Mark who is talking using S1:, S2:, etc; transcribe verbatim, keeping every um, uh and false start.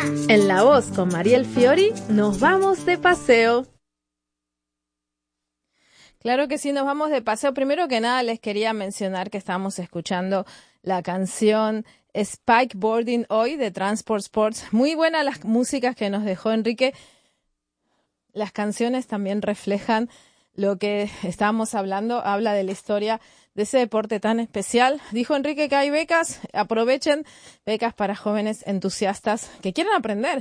S1: En La Voz con Mariel Fiori, nos vamos de paseo. Claro que sí, nos vamos de paseo. Primero que nada les quería mencionar que estamos escuchando la canción Spikeboarding hoy de Transport Sports. Muy buenas las músicas que nos dejó Enrique. Las canciones también reflejan lo que estábamos hablando, habla de la historia de ese deporte tan especial. Dijo Enrique que hay becas, aprovechen, becas para jóvenes entusiastas que quieren aprender